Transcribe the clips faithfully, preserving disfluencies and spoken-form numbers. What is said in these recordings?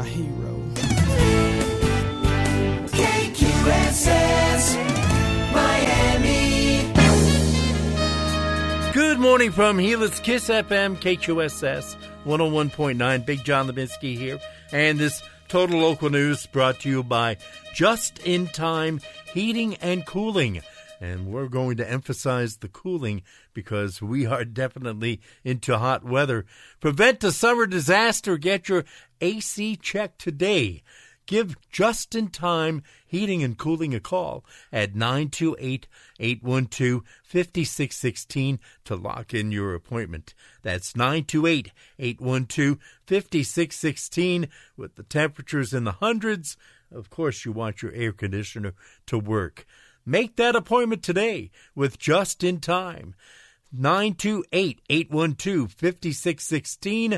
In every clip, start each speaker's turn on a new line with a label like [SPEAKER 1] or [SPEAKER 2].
[SPEAKER 1] my hero.
[SPEAKER 2] K Q S S Miami.
[SPEAKER 3] Good morning from Helix Kiss F M, K Q S S one oh one point nine. Big John Lebinsky here. And this Total Local News brought to you by Just In Time Heating and Cooling. And we're going to emphasize the cooling because we are definitely into hot weather. Prevent a summer disaster. Get your A C checked today. Give Just In Time Heating and Cooling a call at nine two eight, eight one two, five six one six to lock in your appointment. That's nine two eight, eight one two, five six one six. With the temperatures in the hundreds, of course you want your air conditioner to work. Make that appointment today with Just In Time. nine two eight, eight one two, five six one six,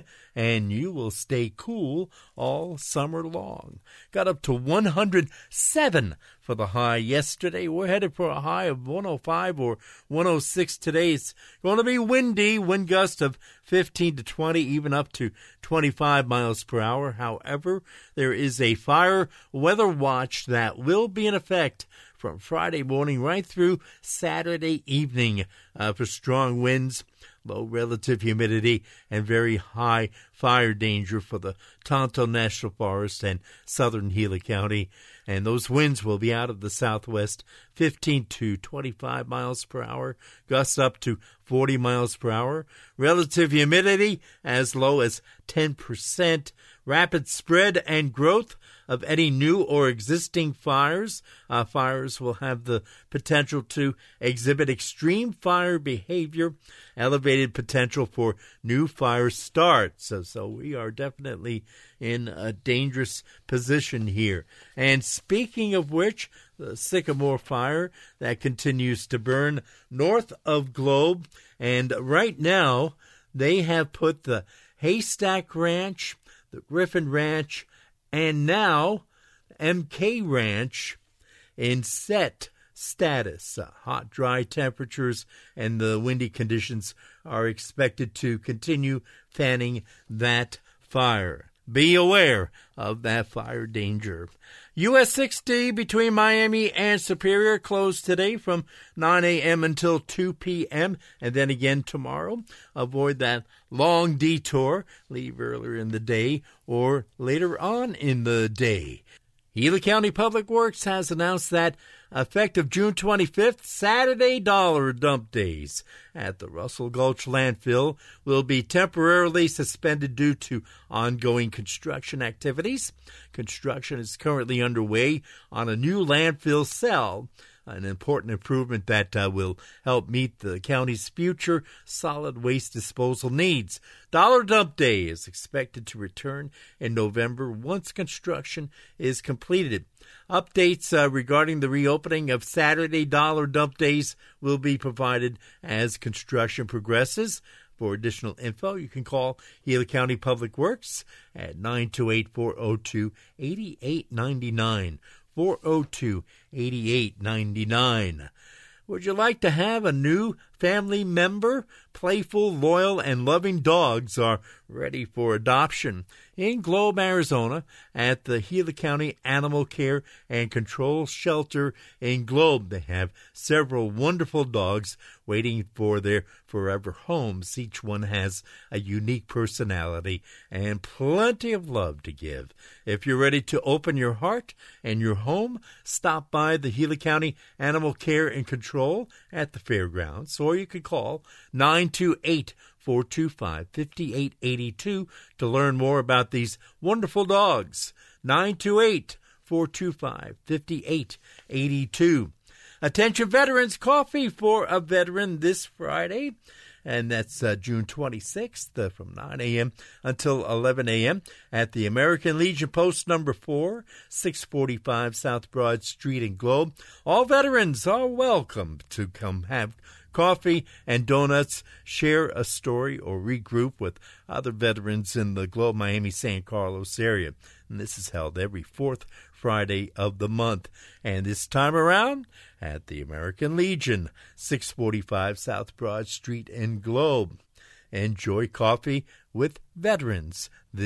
[SPEAKER 3] and you will stay cool all summer long. Got up to one hundred seven for the high yesterday. We're headed for a high of one oh five or one oh six today. It's going to be windy, wind gust of fifteen to twenty, even up to twenty-five miles per hour. However, there is a fire weather watch that will be in effect from Friday morning right through Saturday evening uh, for strong winds, low relative humidity, and very high fire danger for the Tonto National Forest and southern Gila County. And those winds will be out of the southwest, fifteen to twenty-five miles per hour, gusts up to forty miles per hour. Relative humidity as low as ten percent. Rapid spread and growth of any new or existing fires. Uh, fires will have the potential to exhibit extreme fire behavior, elevated potential for new fire starts. So, so we are definitely in a dangerous position here. And speaking of which, the Sycamore fire that continues to burn north of Globe. And right now, they have put the Haystack Ranch, the Griffin Ranch, and now M K Ranch in set status. Uh, hot, dry temperatures and the windy conditions are expected to continue fanning that fire. Be aware of that fire danger. U S sixty between Miami and Superior closed today from nine a.m. until two p.m. and then again tomorrow. Avoid that long detour. Leave earlier in the day or later on in the day. Gila County Public Works has announced that effective June twenty-fifth, Saturday dollar dump days at the Russell Gulch landfill will be temporarily suspended due to ongoing construction activities. Construction is currently underway on a new landfill cell, an important improvement that uh, will help meet the county's future solid waste disposal needs. Dollar Dump Day is expected to return in November once construction is completed. Updates uh, regarding the reopening of Saturday Dollar Dump Days will be provided as construction progresses. For additional info, you can call Gila County Public Works at nine two eight, four oh two, eight eight nine nine. four oh two, eight eight nine nine. Would you like to have a new family member? Playful, loyal, and loving dogs are ready for adoption. In Globe, Arizona, at the Gila County Animal Care and Control Shelter in Globe, they have several wonderful dogs waiting for their forever homes. Each one has a unique personality and plenty of love to give. If you're ready to open your heart and your home, stop by the Gila County Animal Care and Control at the fairgrounds, or you could call nine two eight, four two five, five eight eight two to learn more about these wonderful dogs. nine two eight, four two five, five eight eight two. Attention veterans, coffee for a veteran this Friday, and that's uh, June twenty-sixth uh, from nine a.m. until eleven a.m. at the American Legion Post number four, six forty-five South Broad Street in Globe. All veterans are welcome to come have coffee and donuts, share a story, or regroup with other veterans in the Globe, Miami, San Carlos area. And this is held every fourth Friday of the month. And this time around at the American Legion, six forty-five South Broad Street in Globe. Enjoy coffee with veterans this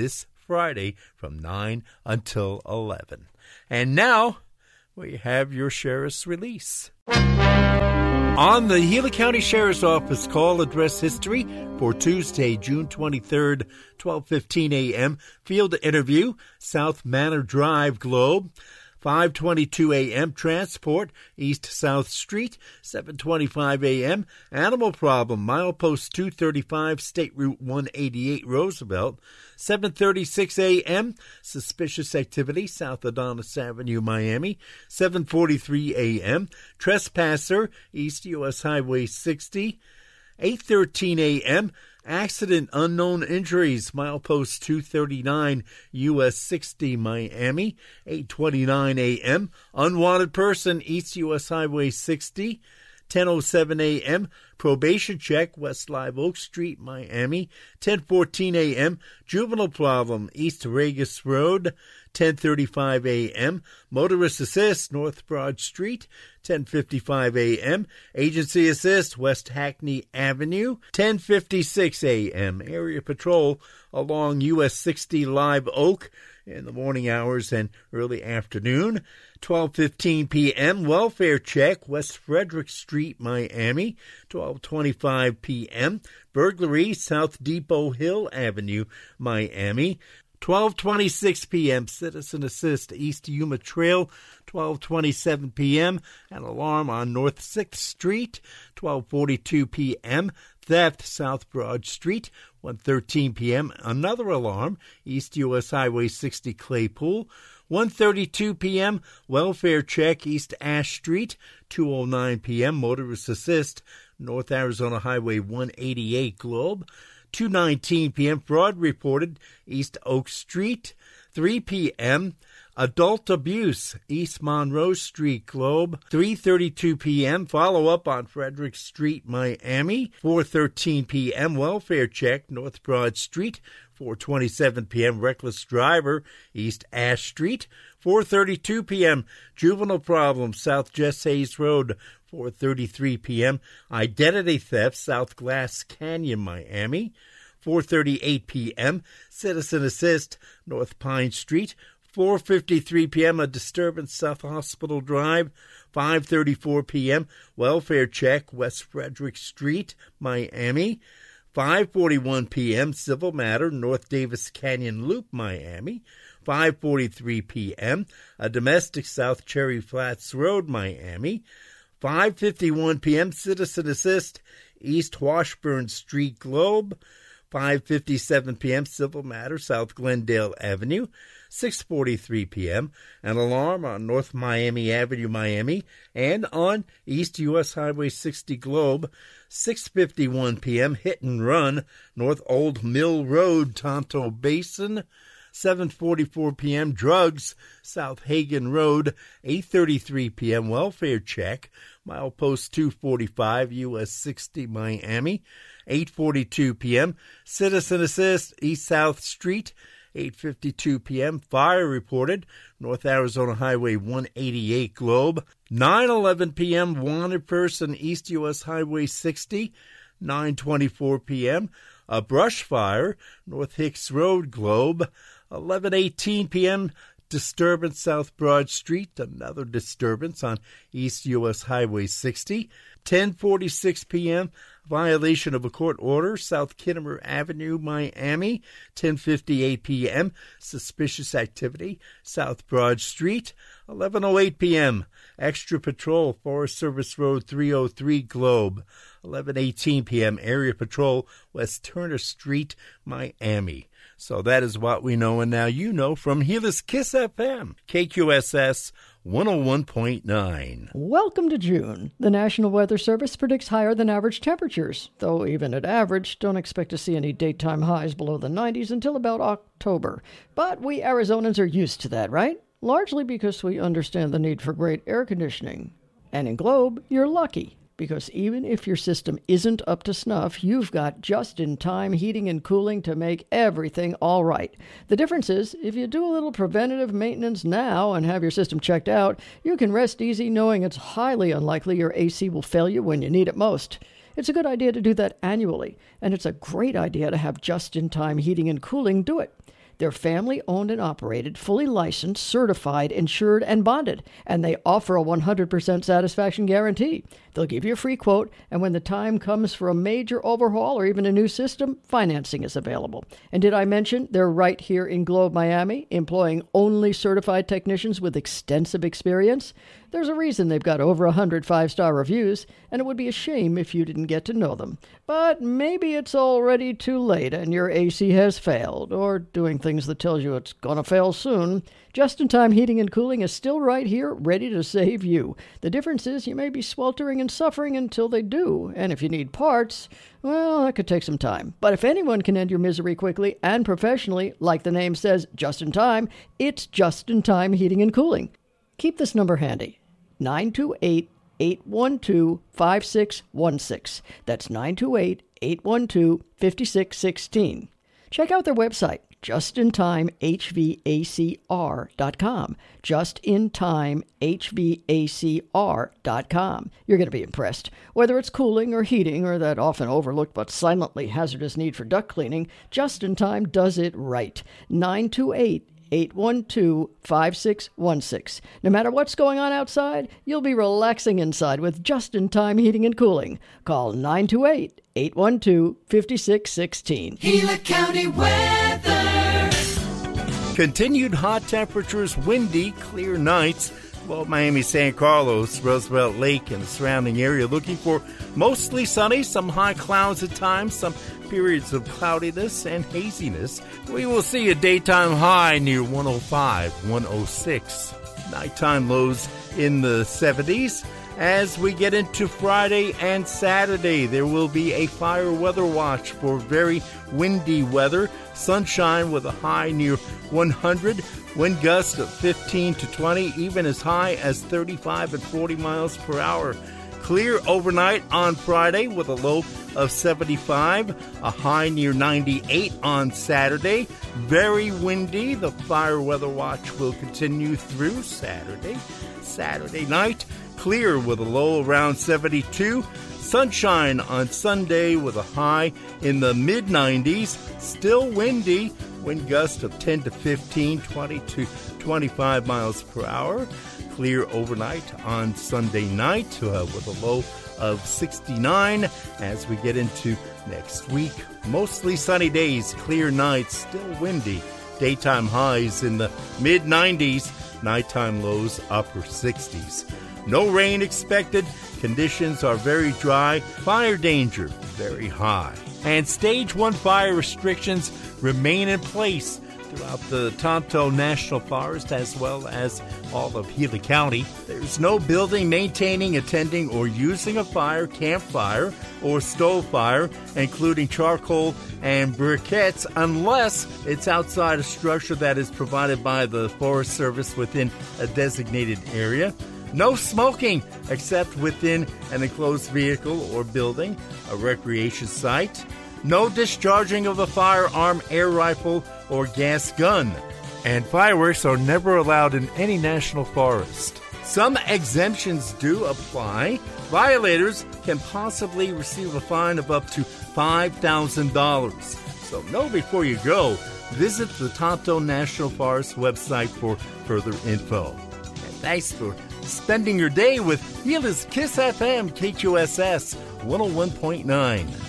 [SPEAKER 3] Friday from nine until eleven. And now we have your sheriff's release. On the Gila County Sheriff's Office call address history for Tuesday, June twenty-third, twelve fifteen a.m. Field interview, South Manor Drive, Globe. five twenty-two a.m. Transport, East-South Street, seven twenty-five a.m. Animal problem, milepost two thirty-five, State Route one eighty-eight, Roosevelt. seven thirty-six a.m. Suspicious activity, South Adonis Avenue, Miami. seven forty-three a.m. Trespasser, East U S Highway sixty. eight thirteen a.m. Accident, unknown injuries, milepost two thirty-nine, U S sixty, Miami. eight twenty-nine a.m. Unwanted person, East U S Highway sixty. ten oh seven a.m. Probation check, West Live Oak Street, Miami. ten fourteen a.m. Juvenile problem, East Regis Road. ten thirty-five a.m. Motorist assist, North Broad Street. ten fifty-five a.m. Agency assist, West Hackney Avenue. ten fifty-six a.m. Area patrol along U S sixty Live Oak in the morning hours and early afternoon. twelve fifteen p.m. Welfare check, West Frederick Street, Miami. twelve twenty-five p.m. Burglary, South Depot Hill Avenue, Miami. twelve twenty-six p.m. Citizen assist, East Yuma Trail. twelve twenty-seven p.m. An alarm on North sixth Street. twelve forty-two p.m. Theft, South Broad Street. one thirteen p.m. Another alarm, East U S Highway sixty, Claypool. one thirty-two p.m. Welfare check, East Ash Street. two oh nine p.m. Motorist assist, North Arizona Highway one eighty-eight, Globe. two nineteen p.m. Fraud reported, East Oak Street. three p.m. Adult abuse, East Monroe Street, Globe. three thirty-two p.m. Follow-up on Frederick Street, Miami. four thirteen p.m. Welfare check, North Broad Street. four twenty-seven p.m. Reckless driver, East Ash Street. four thirty-two p.m. Juvenile problem, South Jess Hayes Road. four thirty-three p.m. Identity theft, South Glass Canyon, Miami. four thirty-eight p.m. Citizen assist, North Pine Street. four fifty-three p.m. A disturbance, South Hospital Drive. five thirty-four p.m. Welfare check, West Frederick Street, Miami. five forty-one p.m. Civil matter, North Davis Canyon Loop, Miami. five forty-three p.m. A domestic, South Cherry Flats Road, Miami. five fifty-one p.m. Citizen assist, East Washburn Street, Globe. five fifty-seven p.m. Civil matter, South Glendale Avenue. six forty-three p.m. An alarm on North Miami Avenue, Miami, and on East U S Highway sixty, Globe. six fifty-one p.m. Hit and run, North Old Mill Road, Tonto Basin. seven forty-four p.m. Drugs, South Hagen Road. eight thirty-three p.m. Welfare check, milepost two forty-five, U S sixty, Miami. eight forty-two p.m. Citizen assist, East South Street. eight fifty-two p.m. Fire reported, North Arizona Highway one eighty-eight, Globe. nine eleven p.m. Wanted person, East U S Highway sixty. nine twenty-four p.m. A brush fire, North Hicks Road, Globe. eleven eighteen p.m. Disturbance, South Broad Street. Another disturbance on East U S Highway sixty. ten forty-six p.m. Violation of a court order, South Kittimer Avenue, Miami. ten fifty-eight p.m. Suspicious activity, South Broad Street. eleven oh eight p.m. Extra patrol, Forest Service Road three oh three, Globe. eleven eighteen p.m. Area patrol, West Turner Street, Miami. So that is what we know, and now you know from Gila's Kiss F M, K Q S S one oh one point nine.
[SPEAKER 1] Welcome to June. The National Weather Service predicts higher than average temperatures, though even at average, don't expect to see any daytime highs below the nineties until about October. But we Arizonans are used to that, right? Largely because we understand the need for great air conditioning. And in Globe, you're lucky, because even if your system isn't up to snuff, you've got just-in-time heating and cooling to make everything all right. The difference is, if you do a little preventative maintenance now and have your system checked out, you can rest easy knowing it's highly unlikely your A C will fail you when you need it most. It's a good idea to do that annually, and it's a great idea to have just-in-time heating and cooling do it. They're family-owned and operated, fully licensed, certified, insured, and bonded, and they offer a one hundred percent satisfaction guarantee. They'll give you a free quote, and when the time comes for a major overhaul or even a new system, financing is available. And did I mention they're right here in Globe, Miami, employing only certified technicians with extensive experience? There's a reason they've got over one hundred five-star reviews, and it would be a shame if you didn't get to know them. But maybe it's already too late and your A C has failed, or doing things that tells you it's going to fail soon. Just-in-Time Heating and Cooling is still right here, ready to save you. The difference is you may be sweltering and suffering until they do, and if you need parts, well, that could take some time. But if anyone can end your misery quickly and professionally, like the name says, just in time, it's Just-in-Time Heating and Cooling. Keep this number handy, nine two eight, eight one two, five six one six. That's nine two eight, eight one two, five six one six. Check out their website, just in time H V A C R dot com. just in time H V A C R dot com. You're going to be impressed. Whether it's cooling or heating or that often overlooked but silently hazardous need for duct cleaning, Just in Time does it right. nine two eight, eight one two, five six one six. No matter what's going on outside, you'll be relaxing inside with Just-in-Time Heating and Cooling. Call nine two eight, eight one two, five six one six.
[SPEAKER 2] Gila County weather.
[SPEAKER 3] Continued hot temperatures, windy, clear nights. Well, Miami, San Carlos, Roosevelt Lake, and the surrounding area looking for mostly sunny, some high clouds at times, some periods of cloudiness and haziness. We will see a daytime high near one oh five, one oh six. Nighttime lows in the seventies. As we get into Friday and Saturday, there will be a fire weather watch for very windy weather. Sunshine with a high near one hundred. Wind gusts of fifteen to twenty, even as high as thirty-five and forty miles per hour. Clear overnight on Friday with a low of seventy-five, a high near ninety-eight on Saturday. Very windy. The fire weather watch will continue through Saturday. Saturday night, clear with a low around seventy-two. Sunshine on Sunday with a high in the mid nineties. Still windy. Wind gust of ten to fifteen, twenty to twenty-five miles per hour. Clear overnight on Sunday night uh, with a low of sixty-nine. As we get into next week, mostly sunny days, clear nights, still windy. Daytime highs in the mid nineties, nighttime lows upper sixties. No rain expected. Conditions are very dry. Fire danger very high. And stage one fire restrictions remain in place throughout the Tonto National Forest as well as all of Gila County. There's no building, maintaining, attending, or using a fire, campfire, or stove fire, including charcoal and briquettes, unless it's outside a structure that is provided by the Forest Service within a designated area. No smoking except within an enclosed vehicle or building, a recreation site. No discharging of a firearm, air rifle, or gas gun. And fireworks are never allowed in any national forest. Some exemptions do apply. Violators can possibly receive a fine of up to five thousand dollars. So know before you go. Visit the Tonto National Forest website for further info. And thanks for spending your day with Gila's Kiss F M K Q S S one oh one point nine.